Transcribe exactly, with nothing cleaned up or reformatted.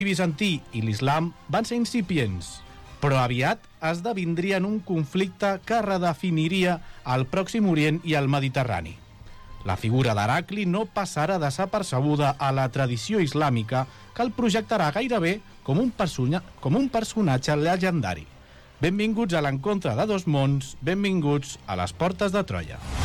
bizantí i l'islam van ser incipients, però aviat esdevindrien un conflicte que redefiniria el Pròxim Orient i el Mediterrani. La figura d'Heracli no passarà desapercebuda a la tradició islàmica, que el projectarà gairebé com un, persona, com un personatge legendari. Benvinguts a l'encontre de dos mons, benvinguts a les portes de Troia.